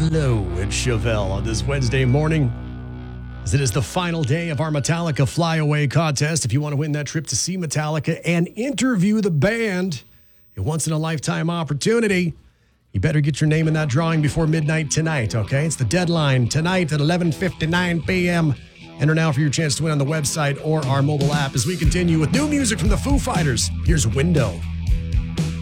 Hello, it's Chevelle on this Wednesday morning, as it is the final day of our Metallica Flyaway contest. If you want to win that trip to see Metallica and interview the band, a once-in-a-lifetime opportunity, you better get your name in that drawing before midnight tonight, okay? It's the deadline tonight at 11:59 p.m. Enter now for your chance to win on the website or our mobile app as we continue with new music from the Foo Fighters. Here's Window.